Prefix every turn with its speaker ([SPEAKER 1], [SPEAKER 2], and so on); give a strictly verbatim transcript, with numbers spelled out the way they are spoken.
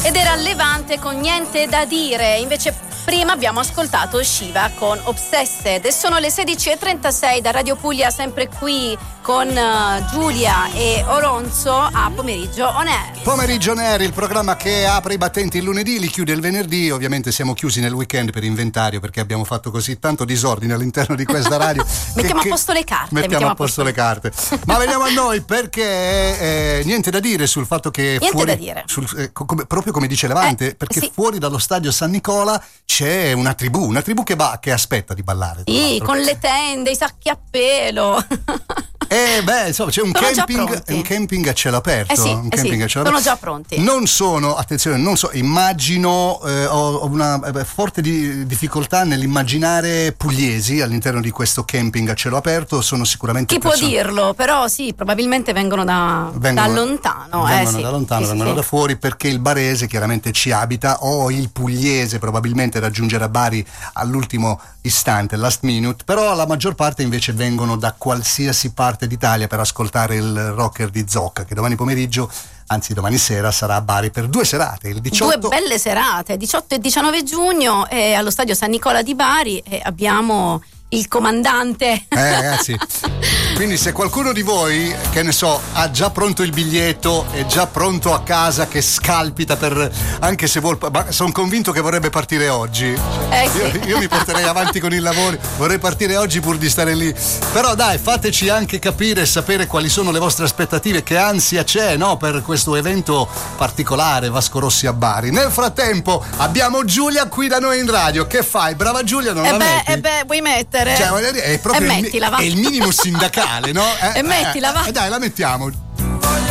[SPEAKER 1] Ed era Levante con Niente da dire. Invece prima abbiamo ascoltato Shiva con Obsessed. E sono le sedici e trentasei da Radio Puglia, sempre qui con uh, Giulia e Oronzo a Pomeriggio On Air.
[SPEAKER 2] Pomeriggio On Air, il programma che apre i battenti il lunedì, li chiude il venerdì. Ovviamente siamo chiusi nel weekend per inventario, perché abbiamo fatto così tanto disordine all'interno di questa radio.
[SPEAKER 1] mettiamo
[SPEAKER 2] che,
[SPEAKER 1] a posto le carte.
[SPEAKER 2] Mettiamo, mettiamo a posto, posto le carte. Ma veniamo a noi, perché eh, niente da dire sul fatto che
[SPEAKER 1] niente
[SPEAKER 2] fuori,
[SPEAKER 1] da dire.
[SPEAKER 2] Sul, eh, come, proprio come dice Levante,
[SPEAKER 1] eh,
[SPEAKER 2] perché
[SPEAKER 1] sì.
[SPEAKER 2] fuori dallo stadio San Nicola c'è una tribù, una tribù che va, che aspetta di ballare.
[SPEAKER 1] Sì, con le tende, i sacchi a pelo.
[SPEAKER 2] Eh beh, insomma, c'è un
[SPEAKER 1] sono
[SPEAKER 2] camping, un camping a cielo aperto.
[SPEAKER 1] Eh sì,
[SPEAKER 2] un
[SPEAKER 1] eh
[SPEAKER 2] camping
[SPEAKER 1] sì,
[SPEAKER 2] a cielo
[SPEAKER 1] sono
[SPEAKER 2] aperto.
[SPEAKER 1] già pronti.
[SPEAKER 2] Non sono, attenzione, non so, immagino, eh, ho, ho una eh, forte di, difficoltà nell'immaginare pugliesi all'interno di questo camping a cielo aperto. Sono sicuramente
[SPEAKER 1] chi
[SPEAKER 2] persone...
[SPEAKER 1] può dirlo, però sì, probabilmente vengono da,
[SPEAKER 2] vengono,
[SPEAKER 1] da lontano.
[SPEAKER 2] Vengono
[SPEAKER 1] eh,
[SPEAKER 2] da
[SPEAKER 1] sì.
[SPEAKER 2] lontano,
[SPEAKER 1] sì,
[SPEAKER 2] vengono
[SPEAKER 1] sì,
[SPEAKER 2] da
[SPEAKER 1] sì.
[SPEAKER 2] fuori, perché il barese chiaramente ci abita, o il pugliese probabilmente raggiungerà Bari all'ultimo istante, last minute, però la maggior parte invece vengono da qualsiasi parte d'Italia per ascoltare il rocker di Zocca, che domani pomeriggio, anzi domani sera, sarà a Bari per due serate, il diciotto...
[SPEAKER 1] Due belle serate, diciotto e diciannove giugno, eh, allo stadio San Nicola di Bari, e abbiamo il comandante.
[SPEAKER 2] Eh ragazzi, quindi se qualcuno di voi, che ne so, ha già pronto il biglietto, è già pronto a casa, che scalpita per, anche se vuol, ma sono convinto che vorrebbe partire oggi.
[SPEAKER 1] Eh sì.
[SPEAKER 2] io, io mi porterei avanti con il lavoro, vorrei partire oggi pur di stare lì. Però dai, fateci anche capire e sapere quali sono le vostre aspettative, che ansia c'è, no, per questo evento particolare Vasco Rossi a Bari. Nel frattempo abbiamo Giulia qui da noi in radio. Che fai? Brava Giulia, non
[SPEAKER 1] eh
[SPEAKER 2] la
[SPEAKER 1] beh,
[SPEAKER 2] metti?
[SPEAKER 1] Eh beh, vuoi mettere?
[SPEAKER 2] Cioè, è proprio
[SPEAKER 1] e
[SPEAKER 2] il,
[SPEAKER 1] mettila, va.
[SPEAKER 2] è il minimo sindacale, no? Eh,
[SPEAKER 1] e mettila,
[SPEAKER 2] eh,
[SPEAKER 1] va.
[SPEAKER 2] eh, dai, la mettiamo.